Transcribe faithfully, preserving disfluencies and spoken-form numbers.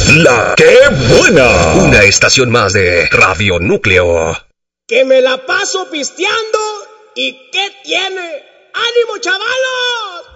La que buena. Una estación más de Radio Núcleo. Que me la paso pisteando. ¿Y qué tiene? ¡Ánimo, chavalos!